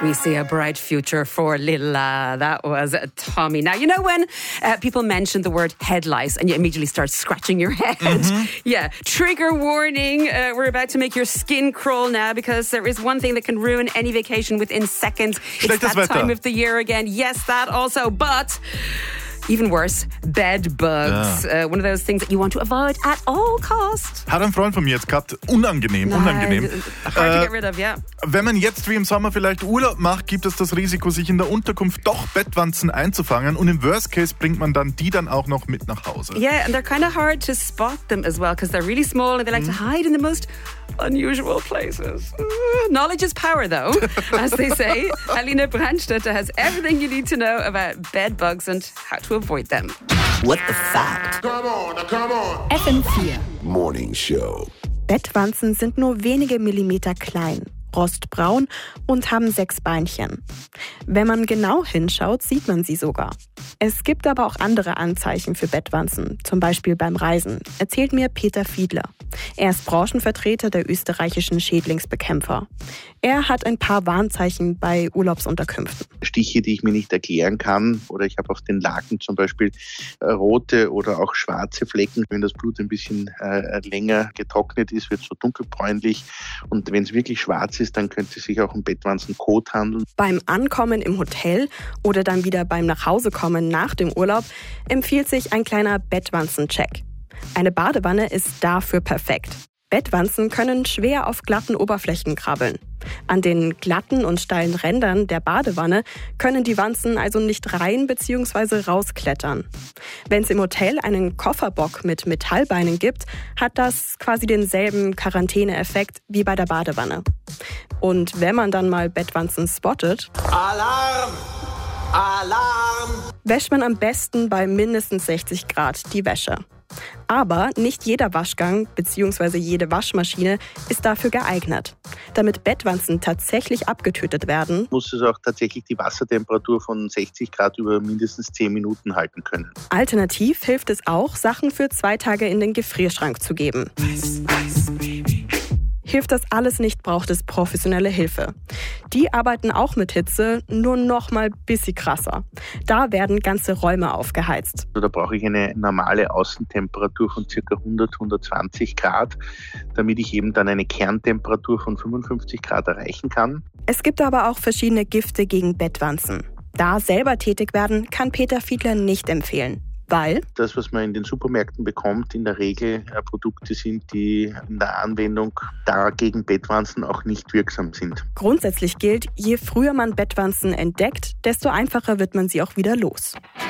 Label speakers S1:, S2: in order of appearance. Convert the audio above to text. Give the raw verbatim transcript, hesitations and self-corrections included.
S1: We see a bright future for Lilla. That was Tommy. Now, you know when uh, people mention the word head lice and you immediately start scratching your head? Mm-hmm. Yeah. Trigger warning. Uh, we're about to make your skin crawl now because there is one thing that can ruin any vacation within seconds. It's that
S2: Wetter.
S1: Time of the year again. Yes, that also. But even worse, bed bugs.
S2: Ja.
S1: Uh, one of those things that you want to avoid at all costs.
S2: Hat ein Freund von mir jetzt gehabt. Unangenehm,
S1: Nein,
S2: unangenehm.
S1: Hard to
S2: äh,
S1: get rid of, yeah.
S2: Wenn man jetzt wie im Sommer vielleicht Urlaub macht, gibt es das Risiko, sich in der Unterkunft doch Bettwanzen einzufangen. Und im Worst Case bringt man dann die dann auch noch mit nach Hause.
S1: Yeah, and they're kind of hard to spot them as well because they're really small and they like mm. to hide in the most unusual places. Uh, knowledge is power, though, as they say. Alina Brandstätter has everything you need to know about bed bugs and how to avoid them.
S3: What the fact?
S4: Come on, come on.
S5: F M vier
S4: Morning Show.
S5: Bettwanzen sind nur wenige Millimeter klein, rostbraun und haben sechs Beinchen. Wenn man genau hinschaut, sieht man sie sogar. Es gibt aber auch andere Anzeichen für Bettwanzen, zum Beispiel beim Reisen, erzählt mir Peter Fiedler. Er ist Branchenvertreter der österreichischen Schädlingsbekämpfer. Er hat ein paar Warnzeichen bei Urlaubsunterkünften.
S6: Stiche, die ich mir nicht erklären kann, oder ich habe auf den Laken zum Beispiel rote oder auch schwarze Flecken. Wenn das Blut ein bisschen äh, länger getrocknet ist, wird es so dunkelbräunlich, und wenn es wirklich schwarz ist, dann könnte es sich auch um Bettwanzenkot handeln.
S5: Beim Ankommen im Hotel oder dann wieder beim Nachhausekommen nach dem Urlaub empfiehlt sich ein kleiner Bettwanzencheck. Eine Badewanne ist dafür perfekt. Bettwanzen können schwer auf glatten Oberflächen krabbeln. An den glatten und steilen Rändern der Badewanne können die Wanzen also nicht rein bzw. rausklettern. Wenn es im Hotel einen Kofferbock mit Metallbeinen gibt, hat das quasi denselben Quarantäneeffekt wie bei der Badewanne. Und wenn man dann mal Bettwanzen spottet,
S3: Alarm! Alarm!
S5: wäscht man am besten bei mindestens sechzig Grad die Wäsche. Aber nicht jeder Waschgang bzw. jede Waschmaschine ist dafür geeignet. Damit Bettwanzen tatsächlich abgetötet werden,
S6: muss es auch tatsächlich die Wassertemperatur von sechzig Grad über mindestens zehn Minuten halten können.
S5: Alternativ hilft es auch, Sachen für zwei Tage in den Gefrierschrank zu geben.
S1: Ice, ice, baby.
S5: Hilft das alles nicht, braucht es professionelle Hilfe. Die arbeiten auch mit Hitze, nur noch mal ein bisschen krasser. Da werden ganze Räume aufgeheizt.
S6: Da brauche ich eine normale Außentemperatur von ca. hundert, hundertzwanzig Grad, damit ich eben dann eine Kerntemperatur von fünfundfünfzig Grad erreichen kann.
S5: Es gibt aber auch verschiedene Gifte gegen Bettwanzen. Da selber tätig werden, kann Peter Fiedler nicht empfehlen. Weil
S6: das, was man in den Supermärkten bekommt, in der Regel äh, Produkte sind, die in der Anwendung da gegen Bettwanzen auch nicht wirksam sind.
S5: Grundsätzlich gilt, je früher man Bettwanzen entdeckt, desto einfacher wird man sie auch wieder los.